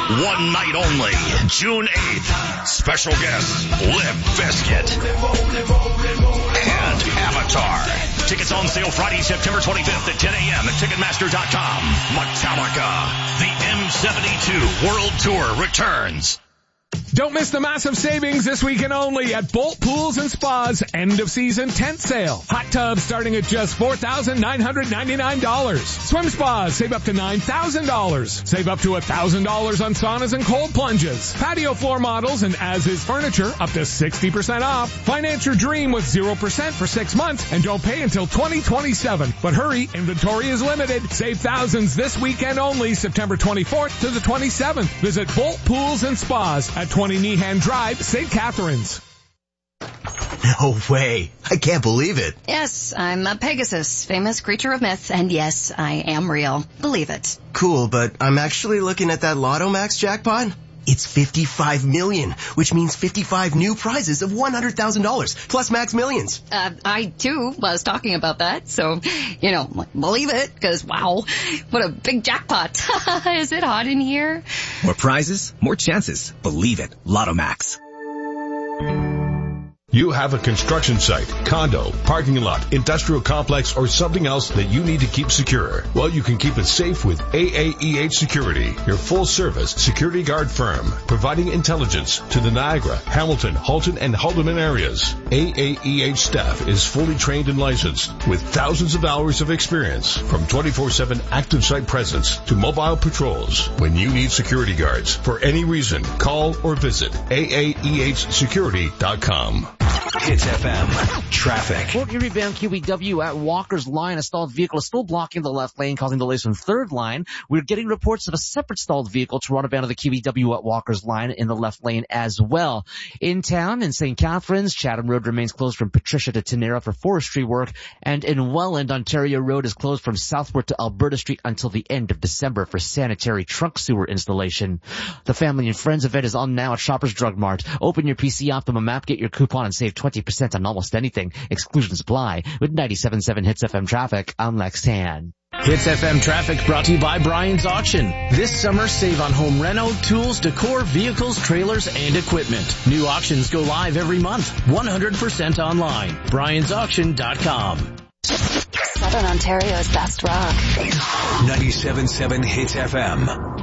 One night only, June 8th. Special guests, Limp Bizkit and Avatar. Tickets on sale Friday, September 25th at 10 a.m. at Ticketmaster.com. Metallica, the M72 World Tour returns. Don't miss the massive savings this weekend only at Bolt Pools and Spas end of season tent sale. Hot tubs starting at just $4,999. Swim spas save up to $9,000. Save up to $1,000 on saunas and cold plunges. Patio floor models and as-is furniture up to 60% off. Finance your dream with 0% for 6 months and don't pay until 2027. But hurry, inventory is limited. Save thousands this weekend only, September 24th to the 27th. Visit Bolt Pools and Spas at 20 Nehan Drive, St. Catharines. No way. I can't believe it. Yes, I'm a Pegasus, famous creature of myth, and yes, I am real. Believe it. Cool, but I'm actually looking at that Lotto Max jackpot. It's 55 million, which means 55 new prizes of $100,000 plus Max Millions. I too was talking about that, so, believe it, because wow, what a big jackpot. Is it hot in here? More prizes, more chances. Believe it. Lotto Max. You have a construction site, condo, parking lot, industrial complex, or something else that you need to keep secure. Well, you can keep it safe with AAEH Security, your full-service security guard firm, providing intelligence to the Niagara, Hamilton, Halton, and Haldeman areas. AAEH staff is fully trained and licensed with thousands of hours of experience, from 24/7 active site presence to mobile patrols. When you need security guards for any reason, call or visit AAEHsecurity.com. Hits FM traffic. Fort Erie Van QEW at Walker's Line. A stalled vehicle is still blocking the left lane, causing delays from third line. We're getting reports of a separate stalled vehicle, Toronto bound to the QEW at Walker's Line in the left lane as well. In town, in St. Catharines, Chatham Road remains closed from Patricia to Tenera for forestry work. And in Welland, Ontario Road is closed from southward to Alberta Street until the end of December for sanitary trunk sewer installation. The Family and Friends event is on now at Shoppers Drug Mart. Open your PC Optimum app, get your coupon, and save 20% on almost anything. Exclusions apply. With 97.7 Hits FM traffic, I'm Lex Tan. Hits FM traffic brought to you by Brian's Auction. This summer, save on home reno, tools, decor, vehicles, trailers, and equipment. New auctions go live every month. 100% online. Brian'sAuction.com. Southern Ontario's best rock. 97.7 Hits FM.